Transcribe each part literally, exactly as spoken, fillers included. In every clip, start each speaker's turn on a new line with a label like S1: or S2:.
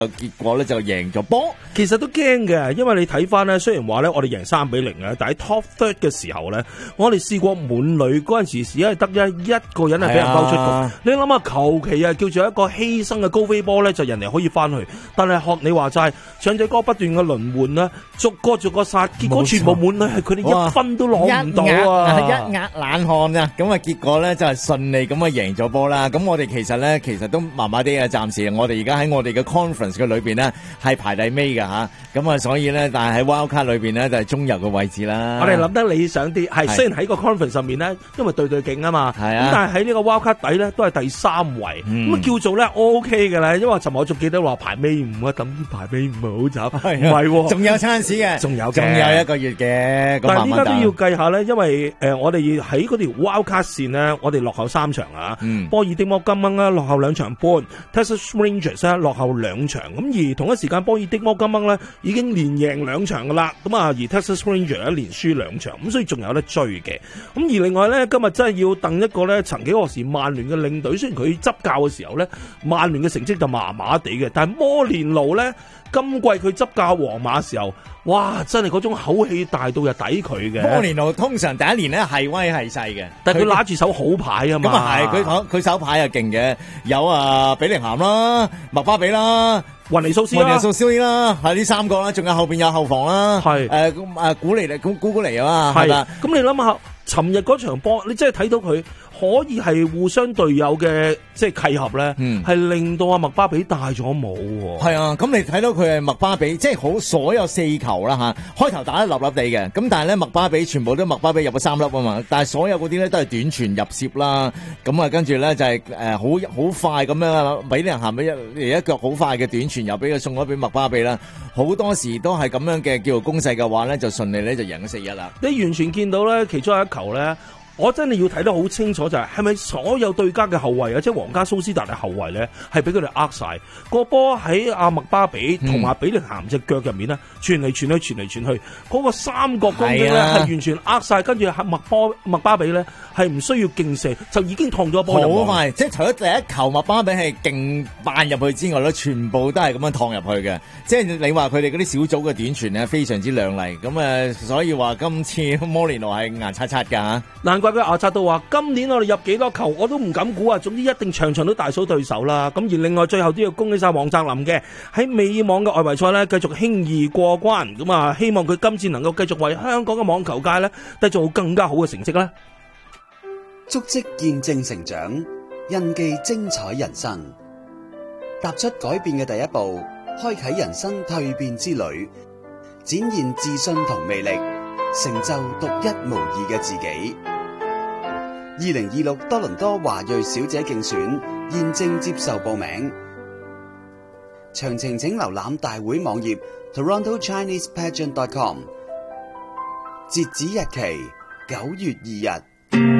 S1: 結果咧就贏咗波。
S2: 其實都驚嘅，因為你睇翻咧，雖然話咧我哋贏三比零啊，但係 top third 嘅時候咧，我哋試過滿壘嗰陣時，只係得一一個人係俾人拋出局。
S1: 啊、
S2: 你諗下，求其啊叫做一個犧牲嘅高飛波咧，就人哋可以翻去。但係學你話齋，長者哥不斷嘅輪換啦，逐個逐個殺，結果全部滿壘係佢哋一分都攞唔到啊！
S1: 一額冷汗啊！咁啊，結果咧就係順利咁啊贏咗波啦。咁我哋其實咧，其實都麻麻地啊，暫時我哋而家喺我哋嘅 conference 嘅裏邊咧係排第尾㗎吓。咁啊，所以咧，但係喺 wildcard 裏邊咧就係中游嘅位置啦。
S2: 我哋諗得理想啲，係雖然喺個 conference 上面咧，因為對對勁啊嘛，咁但係喺呢個 wildcard 底咧都係第三位，咁、嗯、叫做咧 OK 嘅啦。因為尋日我仲記得話排尾五啊，咁排尾五係好慘，唔係喎，
S1: 仲有 chance 嘅，仲有仲有一個月嘅。
S2: 但係依家都要計下咧，因為誒、呃、我哋喺嗰條 wildcard 線咧，我哋落後三場啊，嗯、波爾的摩金鶯咧落後兩場半 ，Texas Rangers 咧落後兩場，咁而同一時間波爾的摩金鶯咧已經連贏兩場噶啦，咁啊而 Texas Rangers 咧連輸兩場，咁所以仲有得追嘅。咁而另外咧，今日真係要鄧一個咧，曾幾何時曼聯嘅領隊，雖然佢執教嘅時候咧，曼聯嘅成績就麻麻地嘅，但係摩連奴咧，今季佢執教皇馬嘅時候，哇，真係嗰種口氣大到就抵佢嘅。
S1: 摩連奴通常第一年咧係威係勢嘅，
S2: 但係佢拿住手好牌啊嘛。
S1: 咁啊係，佢佢手牌又勁嘅，有啊比寧咸啦、麥巴比啦、
S2: 雲尼蘇斯啦、
S1: 雲尼蘇斯啦，係呢三個啦，仲有後邊有後防啦，係誒誒古尼嚟古古古尼啊嘛，係啦。咁
S2: 你諗下，尋日嗰場波，你真係睇到佢可以係互相隊友嘅即係契合咧，係、嗯、令到阿麥巴比戴咗帽。
S1: 係啊，咁你睇到佢係麥巴比，即係好所有四球啦吓，開頭打得立立地嘅，咁但係咧麥巴比全部都麥巴比入咗三粒啊嘛，但係所有嗰啲咧都係短傳入攝啦，咁啊跟住咧就係誒好好快咁樣，比寧咸一嚟一腳好快嘅短傳又俾佢送咗俾麥巴比啦，好多時都係咁樣嘅叫做攻勢嘅話咧，就順利咧就贏咗四一啦。
S2: 你完全見到咧，其中一球咧。我真係要睇得好清楚，就係係咪所有對家嘅後衛啊，即係皇家蘇斯達嘅後衛咧，係俾佢哋呃晒個波喺阿麥巴比同埋比利咸隻腳入面咧，傳嚟傳去，傳嚟傳去，嗰、那個三角攻擊咧係完全呃晒，跟住麥波麥巴比咧係唔需要勁射就已經燙咗波入。
S1: 好快，即係除咗第一球麥巴比係勁扮入去之外咧，全部都係咁樣燙入去嘅。即係你話佢哋嗰啲小組嘅短傳咧非常之亮麗，咁誒，所以話今次摩連奴係硬刷刷㗎嚇。
S2: 難怪佢牙刷到話，今年我哋入幾多球我都唔敢估啊！總之一定場場都大掃對手啦。咁而另外最後都要恭喜晒黃澤林嘅喺美網嘅外圍賽呢，繼續輕易過關。咁啊，希望佢今次能夠繼續為香港嘅網球界呢，締造更加好嘅成績啦。
S3: 足跡見證成長，印記精彩人生。踏出改變嘅第一步，開啟人生蛻變之旅，展現自信同魅力，成就獨一無二嘅自己。二零二六多倫多華裔小姐競選現正接受報名，詳情請瀏覽大會網頁 toronto chinese pageant dot com， 截止日期九月二日。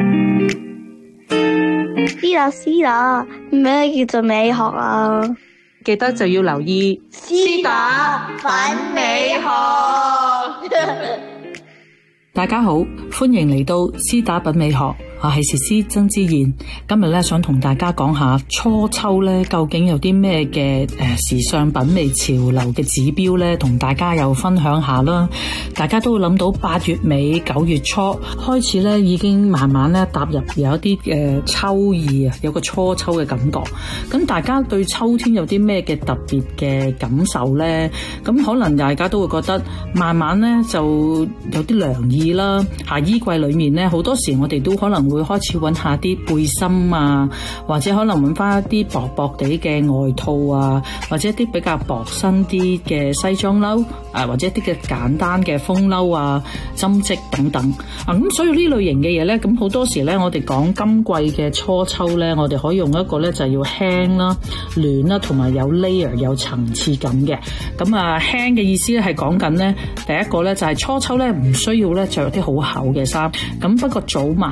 S4: 思啦思啦，咩叫做美學啊？
S5: 記得就要留意
S4: 絲打品美學。
S5: 大家好，歡迎嚟到絲打品美學。我係詩詩曾之燕，今日咧想同大家講下初秋咧究竟有啲咩嘅誒時尚品味潮流嘅指標咧，同大家又分享下啦。大家都會諗到八月尾九月初開始咧，已經慢慢咧踏入有一啲誒秋意啊，有個初秋嘅感覺。咁大家對秋天有啲咩嘅特別嘅感受咧？咁可能大家都會覺得慢慢咧就有啲涼意啦。喺衣櫃裏面咧，好多時我哋都可能會開始揾下啲背心啊，或者可能揾翻一啲薄薄地嘅外套啊，或者一啲比較薄身啲嘅西裝褸啊，或者一啲嘅簡單嘅風褸啊、針織等等啊。咁所以呢類型嘅嘢呢，咁好多時呢，我哋講今季嘅初秋呢，我哋可以用一個呢，就係要輕啦、暖啦，同埋有 layer 有層次感嘅。咁啊，輕嘅意思呢係講緊呢，第一個呢，就係初秋呢，唔需要呢着啲好厚嘅衫。咁不過早晚呢，點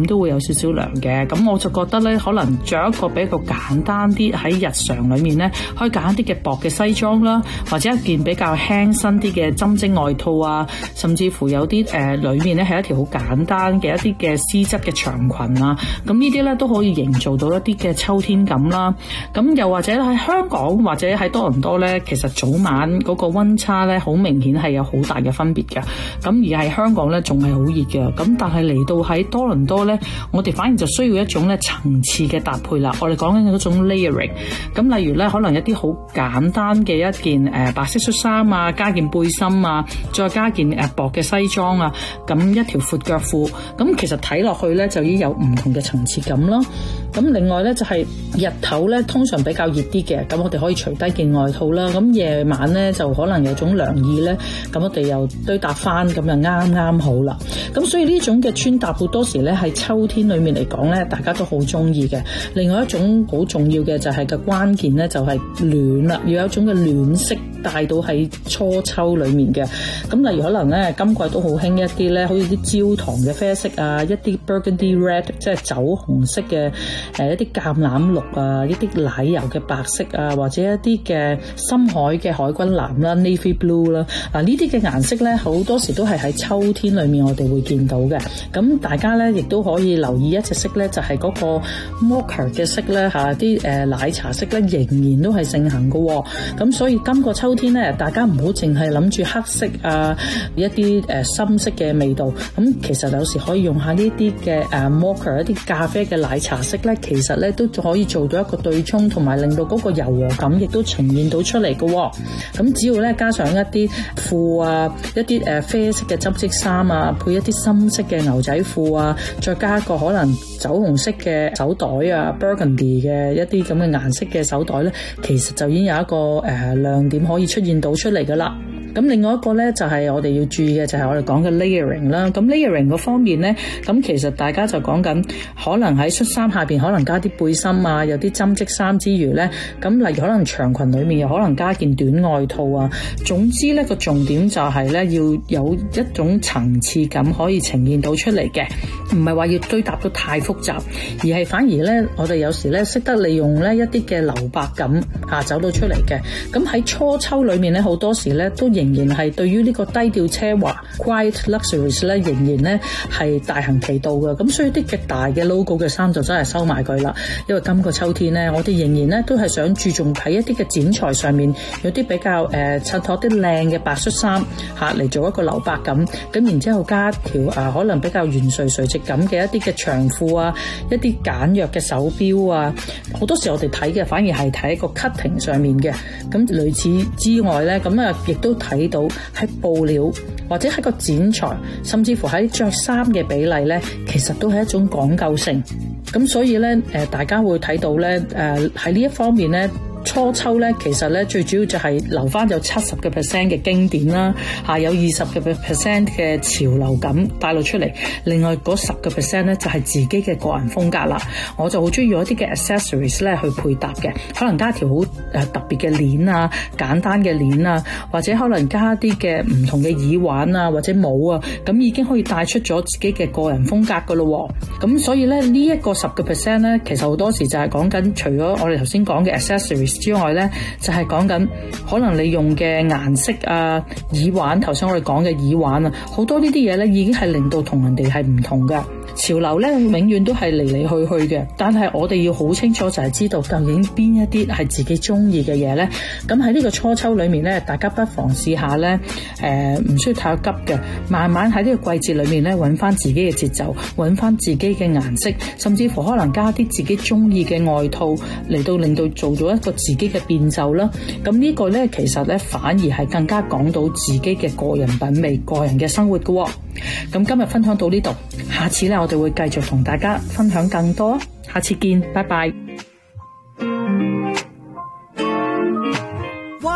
S5: 都會有少少涼嘅。咁我就覺得咧，可能着一個比較簡單啲喺日常裏面咧，可以揀啲嘅薄嘅西裝啦，或者一件比較輕身啲嘅針織外套啊，甚至乎有啲誒、呃、裏面咧係一條好簡單嘅一啲嘅絲質嘅長裙啊。咁呢啲咧都可以營造到一啲嘅秋天感啦。咁又或者喺香港或者喺多倫多咧，其實早晚嗰個溫差咧好明顯係有好大嘅分別嘅。咁而係香港咧仲係好熱嘅。咁但係嚟到喺多倫多咧，我哋反而就需要一種咧層次嘅搭配啦。我哋講緊嗰種 layering。咁例如咧，可能一啲好簡單嘅一件誒、呃、白色恤衫啊，加件背心啊，再加件誒薄嘅西裝啊，咁一條闊腳褲。咁其實睇落去咧就已經有唔同嘅層次感啦。咁另外咧就係、是、日頭咧通常比較熱啲嘅，咁我哋可以除低件外套啦。咁夜晚咧就可能有種涼意咧，咁我哋又堆搭翻，咁就啱啱好啦。咁所以呢種嘅穿搭好多時咧喺秋天裏面嚟講咧，大家都好中意嘅。另外一種好重要嘅就係個關鍵咧，就係暖啦，要有一種嘅暖色帶到喺初秋裏面嘅。咁例如可能咧今季都好興一啲咧，好似啲焦糖嘅啡色啊，一啲 burgundy red 即係酒紅色嘅。誒一啲橄欖綠啊，一啲奶油嘅白色啊，或者一啲嘅深海嘅海軍藍啦 （navy blue） 啦，啊呢啲嘅顏色咧，好多時都係喺秋天裏面我哋會見到嘅。咁大家咧亦都可以留意一隻色咧，就係、是、嗰個 mocha 嘅色咧嚇，啲、啊、誒奶茶色咧仍然都係盛行嘅、哦。咁所以今個秋天咧，大家唔好淨係諗住黑色啊，一啲誒、呃、深色嘅味道。咁其實有時可以用下呢啲嘅誒 mocha 一啲咖啡嘅奶茶色咧，其實咧都可以做到一個對沖，同埋令到嗰個柔和感亦都呈現到出嚟嘅、哦。咁只要咧加上一啲褲啊，一啲誒啡色嘅針織衫啊，配一啲深色嘅牛仔褲啊，再加一個可能酒紅色嘅手袋啊 ，burgundy 嘅一啲咁嘅顏色嘅手袋咧，其實就已經有一個誒、呃、亮點可以出現到出嚟噶啦。咁另外一個咧就係、是、我哋要注意嘅就係我哋講嘅 layering 啦。咁 layering 嗰方面咧，咁其實大家就講緊可能喺恤衫下邊可能加啲背心啊，有啲針織衫之餘咧，咁例如可能長裙裏面又可能加件短外套啊。總之咧個重點就係咧要有一種層次感可以呈現到出嚟嘅，唔係話要堆搭到太複雜，而係反而咧我哋有時咧識得利用咧一啲嘅留白感啊走到出嚟嘅。咁喺初秋裏面咧好多時咧都仍然係對於呢個低調奢華 quiet luxuries 咧，仍然咧係大行其道嘅。咁所以啲嘅大嘅 logo 嘅衫就真係收埋佢啦。因為今個秋天咧，我哋仍然咧都係想注重喺一啲嘅剪裁上面，有啲比較誒襯托啲靚嘅白恤衫嚇嚟做一個留白感。咁然之後加條啊可能比較圓垂垂直感嘅一啲嘅長褲啊，一啲簡約嘅手錶啊。好多時我哋睇嘅反而係睇一個 cutting 上面嘅。咁類似之外咧，咁啊亦都睇到喺布料或者喺個剪裁，甚至乎喺着衫嘅比例咧，其實都係一種講究性。咁所以咧，誒大家會睇到咧，誒喺呢一方面咧。初秋咧，其實咧最主要就係留翻有七十個 percent 嘅經典啦，嚇有二十個 percent 嘅潮流感帶到出嚟，另外嗰十個 percent 咧就係自己嘅個人風格啦。我就好中意用一啲嘅 accessories 咧去配搭嘅，可能加條好誒特別嘅鏈啊，簡單嘅鏈啊，或者可能加啲嘅唔同嘅耳環啊，或者帽啊，咁已經可以帶出咗自己嘅個人風格噶咯。咁所以咧呢一個十個 percent 咧，其實好多時就係講緊除咗我哋頭先講嘅 accessories之外咧，就係講緊可能你用嘅顏色啊、耳環，頭先我哋講嘅耳環啊，好多呢啲嘢咧已經係令到同人哋係唔同嘅。潮流咧永遠都係嚟嚟去去嘅，但係我哋要好清楚就係知道究竟邊一啲係自己中意嘅嘢咧。咁喺呢個初秋裏面咧，大家不妨試下咧，誒、呃、唔需要太急嘅，慢慢喺呢個季節裏面咧揾翻自己嘅節奏，揾翻自己嘅顏色，甚至乎可能加啲自己中意嘅外套嚟到令到做到一個自己嘅變奏啦。咁呢個咧其實咧反而係更加講到自己嘅個人品味、個人嘅生活嘅、哦。咁今日分享到呢度，下次咧我哋會繼續同大家分享更多，下次見，拜拜。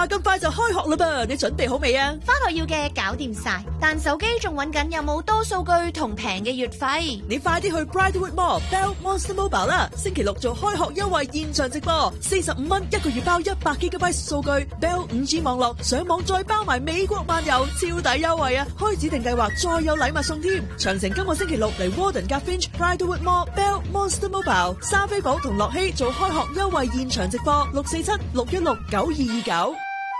S6: 哇，咁快就開學啦噃，你準備好未啊？
S7: 返學要嘅搞掂晒，但手機仲揾緊有冇多數據同平嘅月費。
S6: 你快啲去 Bridlewood Mall Bell Monster Mobile 啦！星期六做開學優惠現場直播，四十五蚊一個月包一百 G B 數據 ，Bell 五 G 網絡上網再包埋美國漫遊，超抵優惠啊！開指定計劃再有禮物送添。詳情今個星期六嚟 Warden 加 Finch Bridlewood Mall Bell Monster Mobile， 莎菲寶同樂希做開學優惠現場直播，六四七六一六九二二九。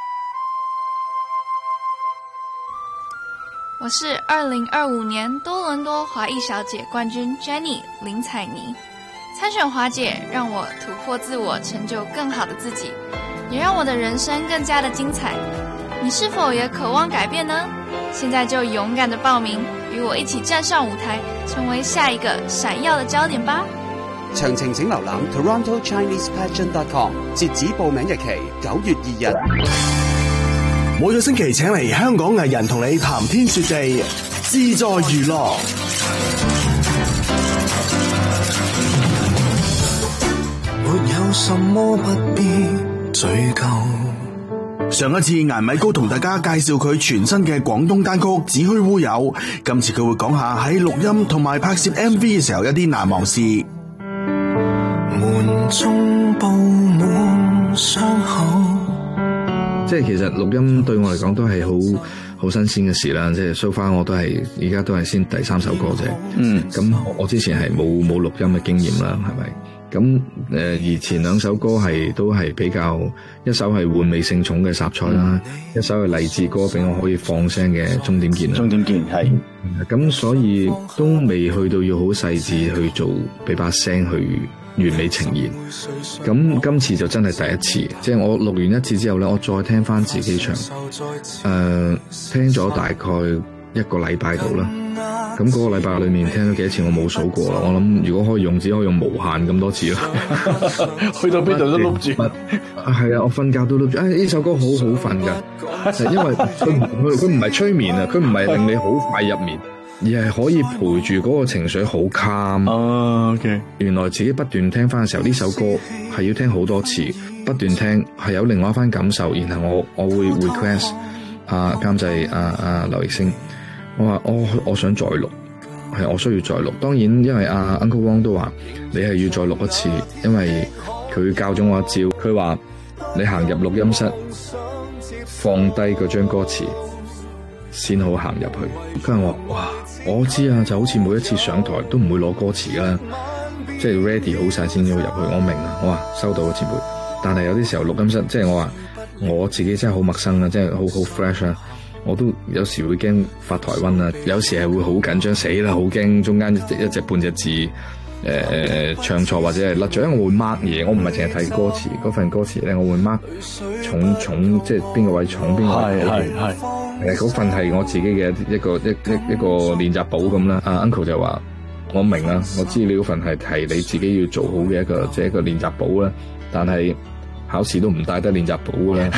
S8: 我是二零二五年多倫多華裔小姐冠軍 Jenny 林采妮。參選華姐讓我突破自我，成就更好的自己，也讓我的人生更加的精彩。你是否也渴望改變呢？現在就勇敢的報名，與我一起站上舞台，成為下一個閃耀的焦點吧。
S3: 詳情請瀏覽 Toronto Chinese Pageant dot com， 截止報名日期九月二日。
S9: 每個星期請嚟香港藝人同你談天說地，自在娛樂。
S10: 沒有什麼不必追究。
S9: 上一次顏米高同大家介紹佢全新嘅廣東單曲《子虛烏有》，今次佢會講下喺錄音同埋拍攝 M V 嘅時候一啲難忘事。
S10: 門中布滿傷口。
S11: 即係其實錄音對我嚟講都係好好新鮮嘅事啦，即係 so far 我都係而家都係先第三首歌啫。嗯，咁我之前係冇冇錄音嘅經驗啦，係咪？咁誒、呃，而前兩首歌係都係比較，一首係玩味性重嘅雜菜啦，嗯、一首係勵志歌俾我可以放聲嘅終點見。終點見係。咁所以都未去到要好細緻去做，俾把聲去完美呈現。咁今次就真係第一次，即係我錄完一次之後咧，我再聽翻自己唱，誒、呃，聽咗大概一個禮拜度啦。咁嗰個禮拜裏面聽咗幾多次我冇數過啦，我諗如果可以用，只可以用無限咁多次啦。去到邊度都碌住。係啊，我瞓覺都碌住。誒、哎，呢首歌好好瞓噶，因為佢佢佢唔係催眠啊，佢唔係令你好快入眠，而係可以陪住嗰個情緒好 calm。哦 OK。原來自己不斷聽翻嘅時候，呢首歌係要聽好多次，不斷聽係有另外一番感受。然後我我會 request 啊監製啊啊劉奕星。我話我我想再錄，係我需要再錄。當然，因為阿、啊、Uncle Wong 都話你係要再錄一次，因為佢教咗我一招。佢話你行入錄音室，放低嗰張歌詞，先好行入去。佢話我哇，我知啊，就好似每一次上台都唔會攞歌詞啦，即係 ready 好晒先要入去。我明啊，我話收到啊前輩。但係有啲時候錄音室，即係我話我自己真係好陌生啊，即係好好 fresh 啊。我都有時會驚發台瘟啊，有時係會好緊張，死啦，好驚中間一隻半隻字誒誒、呃、唱錯或者係甩咗，因為我會 mark 嘢，我唔係淨係睇歌詞，嗰份歌詞咧我會 mark 重重，即係邊個位重邊個位好。係係誒嗰份係我自己嘅一個一一一個練習簿咁啦。阿、啊、Uncle 就話我明啦，我知你嗰份係係你自己要做好嘅一個即係一個練習簿啦，但係考試都唔帶得練習簿咧，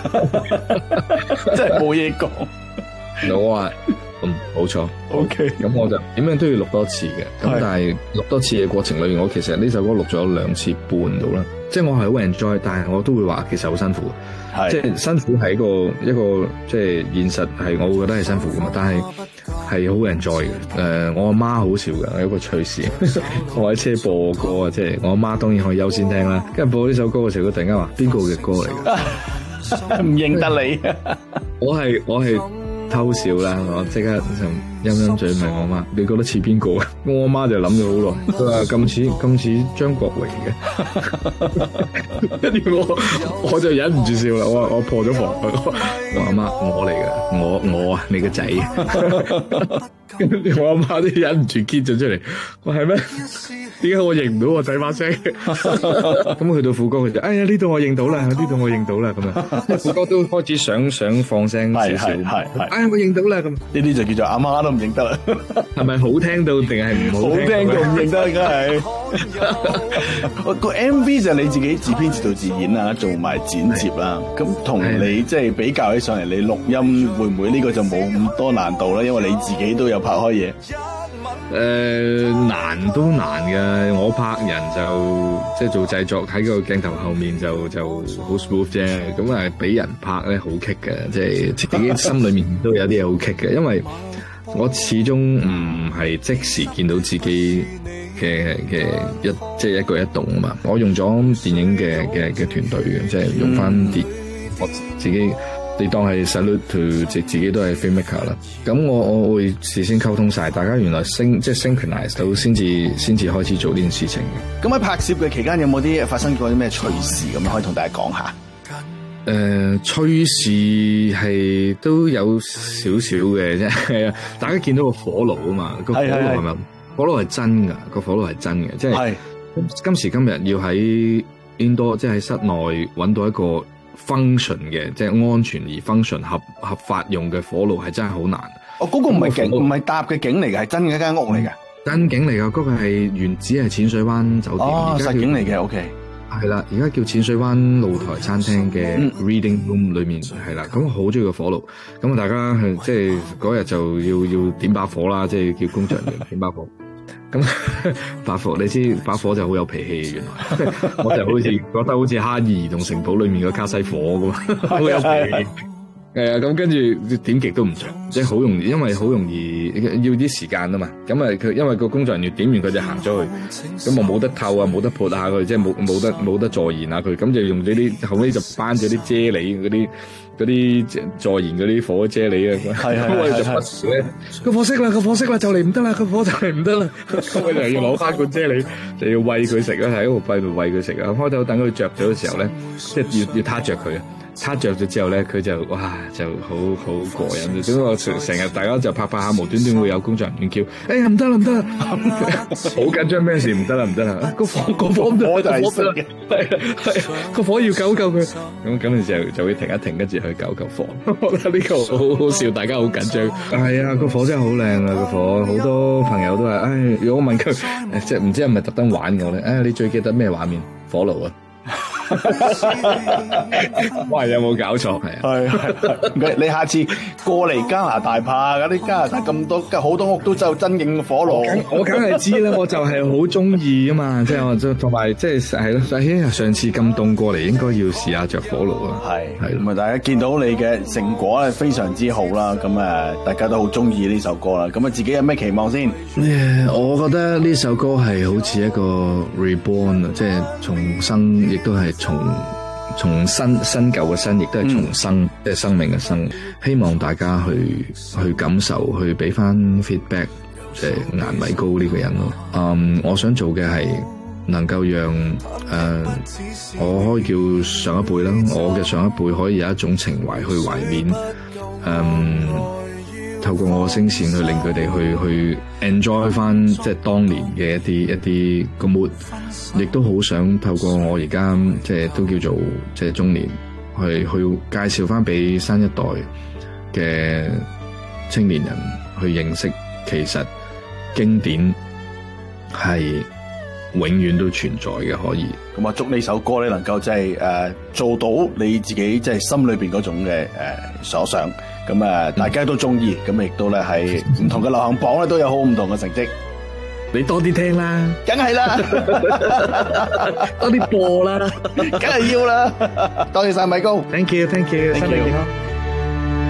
S11: 真係冇嘢講。我話嗯冇錯 ，OK，咁我就點樣都要錄多次嘅。咁但係錄多次嘅過程裏面，我其實呢首歌錄咗兩次半到啦。即係我係好 enjoy，但係我都會話其實好辛苦。即係辛苦係一個一個即係現實係，我會覺得係辛苦噶嘛。但係係好 enjoy 嘅。誒、呃，我阿媽好笑嘅，有一個趣事。我喺車播歌啊，即係我阿媽當然可以優先聽啦。跟住播呢首歌嘅時候，佢突然間話：邊個嘅歌嚟嘅？唔認得你。我係我係。偷笑啦！我即刻就陰陰嘴問我媽：你覺得似邊個啊？我阿媽就諗咗好耐，佢話咁似咁似張國榮嘅。跟住我我就忍唔住笑啦！我我破咗防，我阿媽我嚟嘅，我我啊你個仔。跟住我阿媽都忍唔住揭咗出嚟，我係咩？點解我認唔到我仔把聲？咁去到副歌佢就：哎呀呢度我認到啦，呢度我認到啦咁樣。副歌都開始想想放聲少少，係係係。哎我認到啦咁，呢啲就叫做阿媽都唔認得啦。係咪好聽到定係唔好聽？好聽到唔認得，梗係。個 M V 就你自己自編自導自演啦，做埋剪接啦。咁同你即係比較起上嚟，你錄音會唔會呢個就冇咁多難度咧？因為你自己都有拍開嘢。 誒難都難嘅，我拍人就即係做製作喺個鏡頭後面就就好 smooth 啫，咁啊俾人拍咧好棘嘅，即係自己心裏面都有啲嘢好棘嘅，因為我始終唔係即時見到自己嘅嘅一即係一舉一動啊嘛，我用咗電影嘅嘅嘅團隊嘅，即係用翻電、嗯、我自己。你當係 salute to 自自己都係 filmmaker 啦，咁我我會事先溝通晒，大家原來 syn 即係 synchronize 到先至先至開始做呢件事情嘅。
S12: 咁喺拍攝嘅期間有冇啲發生過啲咩趣事咁可以同大家講下？
S11: 誒、呃，趣事係都有少少嘅啫，係啊，大家見到個火爐啊嘛，個火爐係咪？火爐係真噶，個火爐係真嘅，即係今時今日要喺 indoor 即係喺室內揾到一個。function 嘅即係安全而 function 合合法用嘅火爐係真係好難。
S12: 哦，嗰、那個唔係景，唔係搭嘅景嚟嘅，係真嘅一間屋嚟嘅。
S11: 真景嚟噶，嗰、那個係原址係淺水灣酒店。
S12: 哦，實景嚟嘅 ，OK。
S11: 係啦，而家叫淺水灣露台餐廳嘅 reading room 裏面係啦，咁我好中意個火爐。咁啊，大家即係嗰日就要要點把火啦，即係叫工作人員點把火。咁把火，你知把火就好有脾氣，原來我就好似覺得好似哈爾移動城堡裏面個卡西火咁，好有脾氣。係啊，咁跟住點極都唔着，即係好容易，因為好容易要啲時間啊嘛。咁啊，佢因為個工作人員點完佢就行咗去，咁啊冇得透啊，冇得潑下佢，即係冇冇得冇得助燃下佢，咁就用咗啲後尾就搬咗啲啫喱嗰啲。嗰啲助燃嗰啲火啫喱啊，咁我哋就不時咧個火熄啦，個火熄啦，就嚟唔得啦，個火就嚟唔得啦，咁我就要攞翻罐啫喱，就要餵佢食啊，喺個櫃度餵佢食啊。開頭等佢着咗嘅時候咧，即係要要撻着佢啊，撻着咗之後咧，佢就哇就好好過癮。咁我成成日大家就拍拍下，無端端會有工作人員叫，哎呀唔得啦唔得啦，好緊張咩事？唔得啦唔得啦，個火個火火就係熄嘅，係係個火要救救佢，咁咁你就就會停一停，跟住去救救火。我覺得呢個好好笑，大家好緊張。係啊，個火真係好靚啊，個火好多朋友都係，唉，如果我問佢，即係唔知係咪特登玩我咧？唉，你最記得咩畫面？火爐啊！哇！有冇搞錯？係啊，
S12: 係你下次過嚟加拿大拍嗰啲加拿大咁多，好多屋都就真正火爐。
S11: 我梗係知啦，我就係好中意啊嘛，即係我同埋即係係咯。哎上次咁凍過嚟，應該要試下着火爐啊。係係咁啊！大家見到你嘅成果咧，非常之好啦。咁啊，大家都好中意呢首歌啦。咁啊，自己有咩期望先？誒，我覺得呢首歌係好似一個 reborn 啊，即係重生，亦都係。從從新新舊嘅新，亦都係重生，即係、嗯、生命嘅生。希望大家去去感受，去俾翻 feedback，即係顏米高呢個人咯。嗯，我想做嘅係能夠讓誒、呃，我可以叫上一輩啦，我嘅上一輩可以有一種情懷去懷緬，嗯。透過我嘅聲線去令佢哋去去 enjoy 翻即係當年嘅一啲一啲個 mood， 亦都好想透過我而家即係都叫做即係中年，去去介紹翻俾新一代嘅青年人去認識，其實經典係永遠都存在嘅，可以。
S12: 咁啊，祝呢首歌咧能夠即係誒做到你自己即係心裏邊嗰種嘅誒、呃、所想。咁啊，大家都中意，咁亦都咧喺唔同嘅流行榜咧都有好唔同嘅成績。
S11: 你多啲聽啦，
S12: 梗係啦，
S11: 多啲播啦，
S12: 梗係要啦。多謝晒米高
S11: ，thank you，thank you，身體健康。